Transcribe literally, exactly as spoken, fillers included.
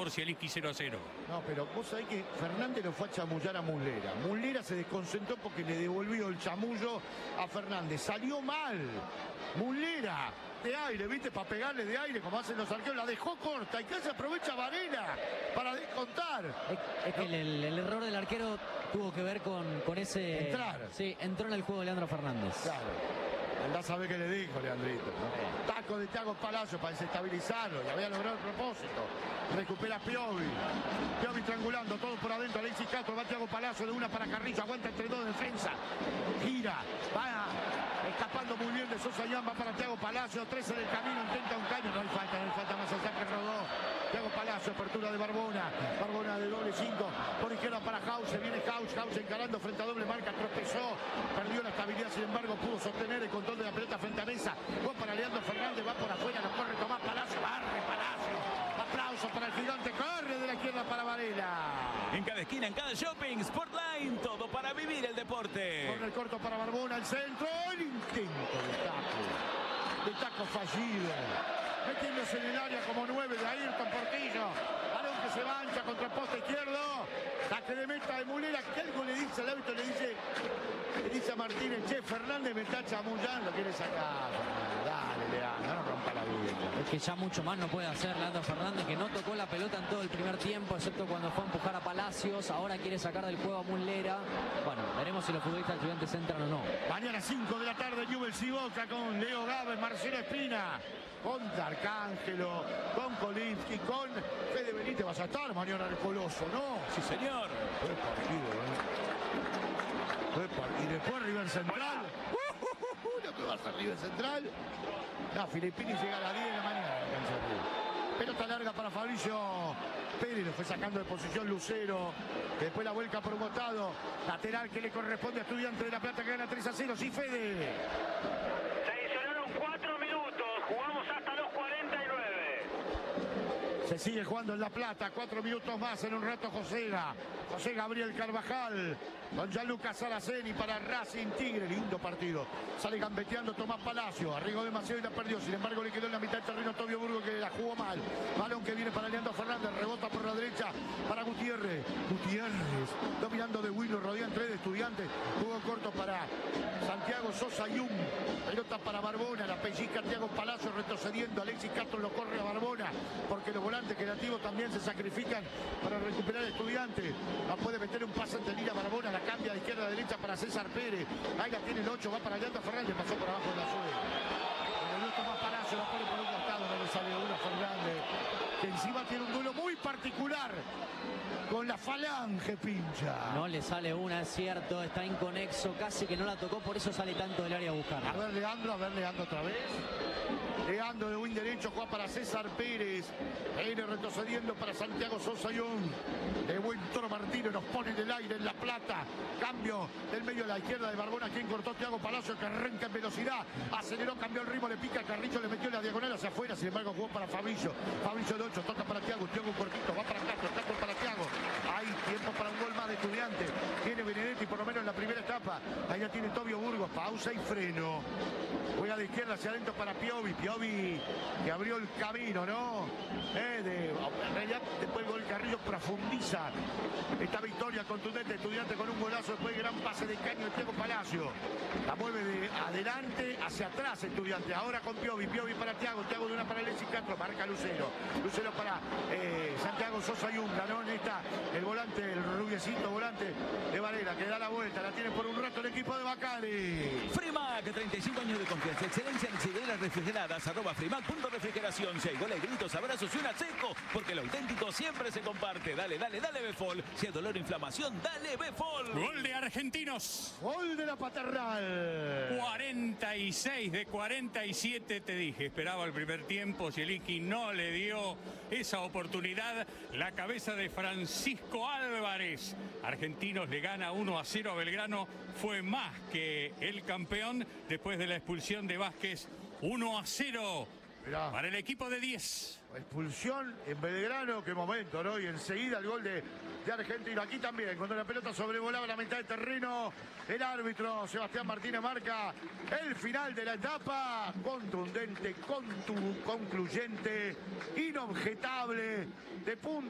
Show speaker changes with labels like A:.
A: favor Zielinski cero a cero.
B: No, pero vos sabés que Fernández lo fue a chamullar a Muslera. Muslera se desconcentró porque le devolvió el chamullo a Fernández. Salió mal. Muslera de aire, ¿viste? Para pegarle de aire, como hacen los arqueros. La dejó corta y casi aprovecha Varela para descontar.
C: Es, es que el, el, el error del arquero tuvo que ver con, con ese...
B: Entrar.
C: Sí, entró en el juego Leandro Fernández.
B: Claro. Andá a saber qué le dijo Leandrito, ¿no? Taco de Thiago Palacio para desestabilizarlo. Y había logrado el propósito. Recupera Piovi. Piovi triangulando, todo por adentro. Alexis Castro, va Thiago Palacio de una para Carrillo. Aguanta entre dos defensa. Gira. Va escapando muy bien de Sosa Ian. Va para Thiago Palacio. Tres en el camino. Intenta un caño. No hay falta, no hay falta más allá que rodó. Thiago Palacio, apertura de Barbona. Barbona de doble cinco. Por izquierda para Hauser. Viene Hauser. Hauser encarando frente a doble marca. Tropezó. Perdió la estabilidad. Sin embargo, pudo sostener el control de la pelota frente a Mesa. Va para Leandro Fernández. Va por afuera. Lo corre Tomás Palacio. Barre Palacio. Aplauso para el gigante. Corre de la izquierda para Varela.
D: En cada esquina, en cada shopping, Sportline. Todo para vivir el deporte.
B: Corre el corto para Barbona. El centro. El intento de taco. De taco fallido. Metiéndose en el área como nueve de Ayrton Portillo. Balón que se mancha contra el poste izquierdo. Saque de meta de Muslera. Que algo le dice al árbitro, le dice, le dice a Martínez, che, Fernández me está chamullando, quiere sacar. Dale, Leandro, no rompa la vida.
C: Es que ya mucho más no puede hacer Leandro Fernández, que no tocó la pelota en todo el primer tiempo, excepto cuando fue a empujar a Palacios. Ahora quiere sacar del juego a Muslera. Bueno, veremos si los futbolistas estudiantes entran o no.
B: Mañana cinco de la tarde, Newell's y Boca con Leo Gávez, Marcelo Espina, con D'Arcángelo, con Kolinski, con Fede Benítez. Vas a estar mañana el Coloso, ¿no?
D: Sí, señor.
B: Buen partido, ¿eh? Buen partido. Y después River Central. Uh, uh, uh, ¿No te vas a River Central? No, Filippini llega a las diez de la mañana. Pelota larga para Fabricio Pérez, lo fue sacando de posición Lucero. Después la vuelca por un costado. Lateral que le corresponde a Estudiantes de La Plata, que gana tres a cero. Sí, Fede.
E: Se adicionaron cuatro minutos. Jugamos hasta los cuarenta y nueve.
B: Se sigue jugando en La Plata. Cuatro minutos más en un rato Josega. José Gabriel Carvajal. Don Gianluca Saraceni para Racing Tigre. Lindo partido. Sale gambeteando Tomás Palacio. Arriesgó demasiado y la perdió. Sin embargo, le quedó en la mitad del terreno Tobio Burgo, que la jugó mal. Balón que viene para Leandro Fernández. Rebota por la derecha para Gutiérrez. Gutiérrez dominando de Willo. Rodea entre de Estudiantes. Jugó corto para Santiago Sosa Yung. Pelota para Barbona. La pellizca Thiago Palacio retrocediendo. Alexis Castro lo corre a Barbona. Porque los volantes creativos también se sacrifican para recuperar Estudiantes. No puede meter un pase ante Lira Barbona. La cambia de izquierda a derecha para César Pérez. Ahí la tiene el ocho. Va para Leandro Fernández. Pasó por abajo de la suela. Volvió Tomás Palacio. La pone por un costado. No le sale uno Fernández. Que encima tiene un duelo muy particular con la Falange, Pincha.
C: No le sale una, es cierto. Está inconexo. Casi que no la tocó. Por eso sale tanto del área a buscarla.
B: A ver, Leandro. A ver, Leandro otra vez. Leandro de win derecho, juega para César Pérez. Viene retrocediendo para Santiago Sosa Yung. De buen Toro Martino nos pone en el aire en La Plata. Cambio del medio a la izquierda de Barbona, quien cortó Thiago Palacio, que arranca en velocidad. Aceleró, cambió el ritmo, le pica a Carrillo, le metió en la diagonal hacia afuera. Sin embargo, jugó para Fabricio. Fabricio de ocho, toca para Thiago. Thiago cortito, va para Castro, Castro para Thiago. Hay tiempo para un gol más de Estudiantes. Tiene Benedetti, por lo menos en la primera etapa. Ahí ya tiene Tobio Burgos, pausa y freno. Juega de izquierda hacia adentro para Piovi. Piovi que abrió el camino, ¿no? Eh, de, en realidad, después el gol Carrillo profundiza esta victoria contundente de Estudiantes con un golazo. Después gran pase de caño de Thiago Palacio. La mueve de adelante hacia atrás Estudiantes. Ahora con Piovi. Piovi para Thiago. Thiago de una para Alexis Castro. Marca Lucero. Lucero para eh, Santiago Sosa Yunga, ¿no? Está el volante, el rubiecito volante de Varela, que da la vuelta. La tiene por un rato el equipo de Bacari.
D: Frimac, treinta y cinco años de confianza, excelencia en sideras refrigeradas, arroba Frimac punto refrigeración. Si hay goles, gritos, abrazos y un seco, porque lo auténtico siempre se comparte. Dale, dale, dale Befol. Si hay dolor o inflamación, dale Befol.
A: Gol de Argentinos.
B: Gol de la Paternal.
A: cuarenta y seis de cuarenta y siete, te dije. Esperaba el primer tiempo. Zielinski no le dio esa oportunidad. La cabeza de Francisco Álvarez. Argentinos le gana uno a cero a Belgrano. Fue más que el campeón después de la expulsión de Vázquez. uno a cero
B: Mirá.
A: para el equipo de diez.
B: Expulsión en Belgrano, qué momento, ¿no? Y enseguida el gol de, de Argentino. Aquí también, cuando la pelota sobrevolaba la mitad del terreno, el árbitro Sebastián Martínez marca el final de la etapa. Contundente, contu, concluyente, inobjetable, de punta.